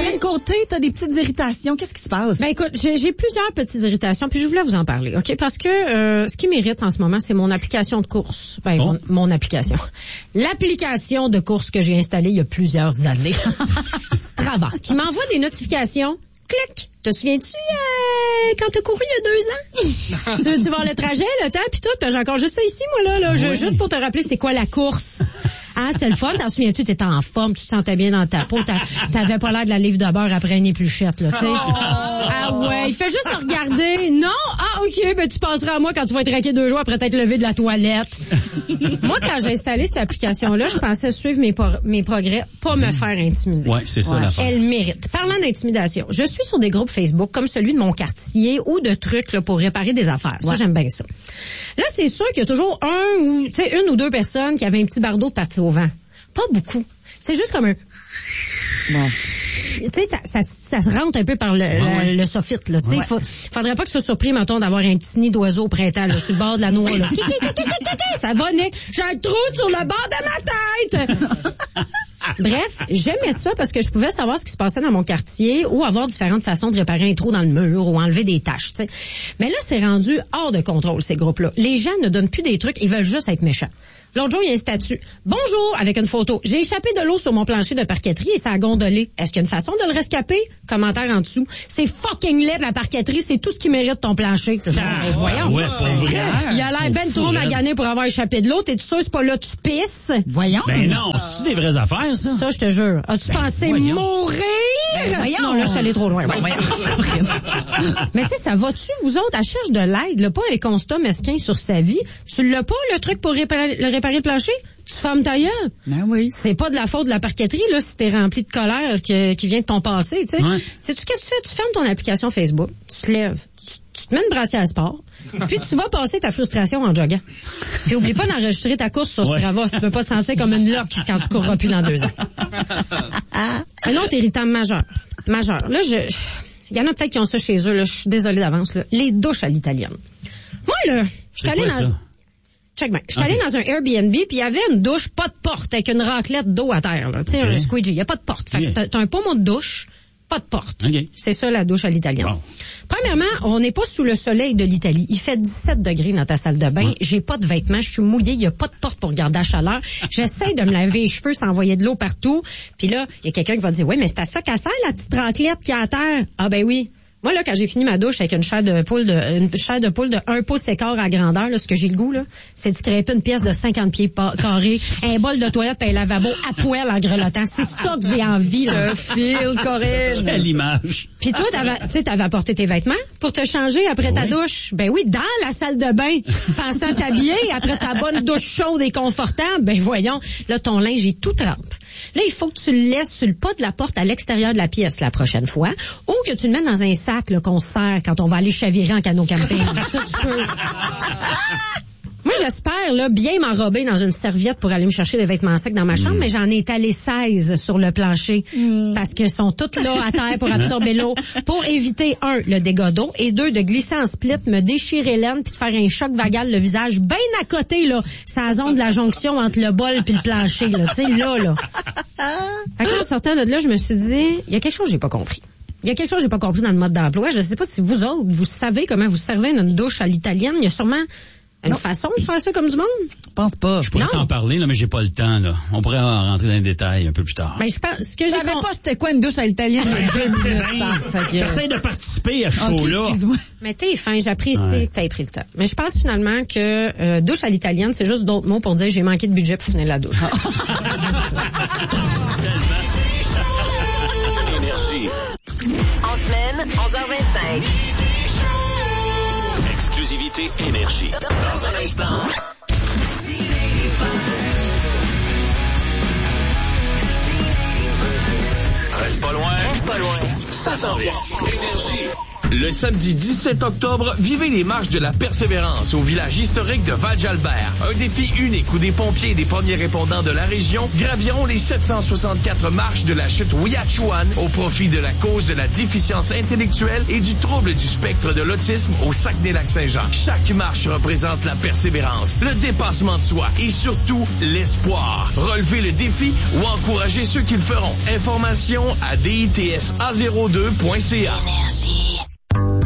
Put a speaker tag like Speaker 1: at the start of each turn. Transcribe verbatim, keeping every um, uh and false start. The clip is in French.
Speaker 1: Karine Côté, t'as des petites irritations. Qu'est-ce qui se passe?
Speaker 2: Ben écoute, j'ai, j'ai plusieurs petites irritations, puis je voulais vous en parler, OK? Parce que euh, ce qui m'irrite en ce moment, c'est mon application de course. Ben,
Speaker 3: Oh.
Speaker 2: mon, mon application. L'application de course que j'ai installée il y a plusieurs années. Strava, qui m'envoie des notifications. Clic! Te souviens-tu euh, quand t'as couru il y a deux ans? tu veux-tu voir le trajet, le temps, puis tout? Puis j'ai encore juste ça ici, moi, là, là je,
Speaker 3: Oui.
Speaker 2: juste pour te rappeler c'est quoi la course. Hein, c'est le fun. T'en souviens-tu, t'étais en forme, tu te sentais bien dans ta peau, t'a, t'avais pas l'air de la livre de beurre après une épluchette, là, tu sais.
Speaker 1: Oh.
Speaker 2: Ah ouais, il fait juste te regarder. Non? Ah, OK, ben tu penseras à moi quand tu vas être raqué deux jours après t'être levé de la toilette. Moi, quand j'ai installé cette application-là, je pensais suivre mes, por- mes progrès, pas me faire intimider.
Speaker 3: Ouais, c'est ça l'affaire.
Speaker 2: Elle mérite. Parlant d'intimidation, je suis sur des groupes Facebook comme celui de mon quartier ou de trucs là, pour réparer des affaires. Ça,
Speaker 1: Ouais.
Speaker 2: j'aime bien ça. Là, c'est sûr qu'il y a toujours un ou, tu sais, une ou deux personnes qui avaient un petit bardeau de partie au vent. Pas beaucoup. C'est juste comme un...
Speaker 1: Bon.
Speaker 2: Tu sais, ça, ça, ça se rentre un peu par le,
Speaker 3: Ouais,
Speaker 2: le, le soffit, là. Tu sais,
Speaker 1: Ouais.
Speaker 2: faut, faudrait pas que je sois surpris, mettons, d'avoir un petit nid d'oiseau au printemps, là, sur le bord de la noix, là. Qui, qui, qui, qui, qui, qui, qui, ça va, Nick? J'ai un trou sur le bord de ma tête! Bref, j'aimais ça parce que je pouvais savoir ce qui se passait dans mon quartier ou avoir différentes façons de réparer un trou dans le mur ou enlever des taches, tu sais. Mais là, c'est rendu hors de contrôle, ces groupes-là. Les gens ne donnent plus des trucs, ils veulent juste être méchants. L'autre jour, il y a un statut. Bonjour, avec une photo. J'ai échappé de l'eau sur mon plancher de parqueterie et ça a gondolé. Est-ce qu'il y a une façon de le rescaper? Commentaire en dessous. C'est fucking laid de la parqueterie, c'est tout ce qui mérite ton plancher. Genre, mais voyons.
Speaker 3: Ouais, pour vrai.
Speaker 2: Il a l'air ben trop magané pour avoir échappé de l'eau. T'es-tu sûr c'est pas là que tu pisses?
Speaker 1: Voyons.
Speaker 3: Ben non, c'est-tu des vraies affaires, ça?
Speaker 2: Ça, je te jure. As-tu pensé
Speaker 3: voyons.
Speaker 2: mourir?
Speaker 1: Ben, voyons.
Speaker 2: Non, là, je suis allée trop loin. Ouais.
Speaker 1: Voyons.
Speaker 2: Mais tu sais, ça va-tu, vous autres, à cherche de l'aide, là, pas les constats mesquins sur sa vie? Tu l'as pas, le truc pour réparer le, réparer le plancher? Tu fermes ta gueule?
Speaker 1: Ben oui.
Speaker 2: C'est pas de la faute de la parqueterie, là, si t'es rempli de colère que- qui vient de ton passé, tu sais.
Speaker 3: Ouais.
Speaker 2: Sais-tu qu'est-ce que tu fais? Tu fermes ton application Facebook, tu te lèves, tu, tu te mets une brassière à sport, puis tu vas passer ta frustration en joguant. Puis oublie pas d'enregistrer ta course sur
Speaker 3: Ouais.
Speaker 2: Strava si tu veux pas te sentir comme une loque quand tu courras plus dans deux ans. Un autre irritant majeur. Majeur. Là, je, il y en a peut-être qui ont ça chez eux, là. Je suis désolée d'avance, là. Les douches à l'italienne. Moi, là, je suis
Speaker 3: C'est
Speaker 2: allée
Speaker 3: quoi,
Speaker 2: dans...
Speaker 3: ça?
Speaker 2: Check bien. Je suis
Speaker 3: Ok.
Speaker 2: allée dans un Airbnb, puis il y avait une douche, pas de porte, avec une raclette d'eau à terre, là. Tu sais,
Speaker 3: Ok.
Speaker 2: un squeegee. Il n'y a pas de porte. Fait que
Speaker 3: Ok.
Speaker 2: c'est un- t'as un pommeau de douche, pas de porte.
Speaker 3: OK.
Speaker 2: C'est ça, la douche à l'italienne.
Speaker 3: Bon.
Speaker 2: Premièrement, on n'est pas sous le soleil de l'Italie. Il fait dix-sept degrés dans ta salle de bain.
Speaker 3: Ouais.
Speaker 2: J'ai pas de vêtements. Je suis mouillée. Il n'y a pas de porte pour garder la chaleur. J'essaie de me laver les cheveux sans envoyer de l'eau partout. Puis là, il y a quelqu'un qui va dire, oui, mais c'est à ça qu'elle sert, la petite raclette qui est à terre. Ah ben oui. Moi, là, quand j'ai fini ma douche avec une chair de poule de, une chair de poule de un pouce et quart à grandeur, là, ce que j'ai le goût, là, c'est de scraper une pièce de cinquante pieds pa- carrés, un bol de toilette et un lavabo à poêle en grelottant. C'est ça que j'ai envie, là.
Speaker 1: Le fil, Corinne.
Speaker 3: Quelle image.
Speaker 2: Puis toi, t'avais, tu sais, t'avais apporté tes vêtements pour te changer après ta
Speaker 3: Oui.
Speaker 2: douche. Ben oui, dans la salle de bain, pensant t'habiller après ta bonne douche chaude et confortable. Ben voyons, là, ton linge est tout trempe. Là, il faut que tu le laisses sur le pas de la porte à l'extérieur de la pièce la prochaine fois, ou que tu le mettes dans un sac là, qu'on se sert quand on va aller chavirer en canot camping. Ça, tu peux. Moi, j'espère là bien m'enrober dans une serviette pour aller me chercher des vêtements secs dans ma chambre, mais j'en ai étalé seize sur le plancher parce qu'ils sont toutes là à terre pour absorber l'eau, pour éviter, un, le dégât d'eau, et deux, de glisser en split, me déchirer l'aine puis de faire un choc vagal le visage bien à côté, là, c'est la zone de la jonction entre le bol puis le plancher, là, tu sais, là, là. Fait que, en sortant de là, je me suis dit, il y a quelque chose que j'ai pas compris. Il y a quelque chose que j'ai pas compris dans le mode d'emploi. Je sais pas si vous autres, vous savez comment vous servez une douche à l'italienne. Il y a sûrement une
Speaker 1: Non.
Speaker 2: façon de faire ça comme du monde.
Speaker 1: Je pense pas.
Speaker 3: Je pourrais
Speaker 2: Non.
Speaker 3: t'en parler, là, mais j'ai pas le temps, là. On pourrait en rentrer dans les détails un peu plus tard.
Speaker 2: Ben, je pense, ce que
Speaker 1: Je
Speaker 2: j'ai
Speaker 1: savais
Speaker 2: con-
Speaker 1: pas c'était quoi une douche à l'italienne. il y a deux minutes, hein. Fait que-
Speaker 3: J'essaie de participer à ce
Speaker 1: Ok,
Speaker 3: show-là.
Speaker 1: excuse-moi.
Speaker 2: Mais t'es fin, j'apprécie
Speaker 3: Ouais.
Speaker 2: que t'aies pris le temps. Mais je pense finalement que euh, douche à l'italienne, c'est juste d'autres mots pour dire j'ai manqué de budget pour finir la douche.
Speaker 4: Énergie.
Speaker 5: En semaine, onze heures vingt-cinq.
Speaker 4: Exclusivité Énergie. Dans un instant. Reste pas loin.
Speaker 5: Reste pas loin.
Speaker 4: Ça s'en vient. Énergie.
Speaker 6: Le samedi dix-sept octobre, vivez les marches de la Persévérance au village historique de Val-Jalbert. Un défi unique où des pompiers et des premiers répondants de la région graviront les sept cent soixante-quatre marches de la chute Ouiachuan au profit de la cause de la déficience intellectuelle et du trouble du spectre de l'autisme au Saguenay-Lac-Saint-Jean. Chaque marche représente la persévérance, le dépassement de soi et surtout l'espoir. Relevez le défi ou encouragez ceux qui le feront. Information à D I T S A zéro deux point C A.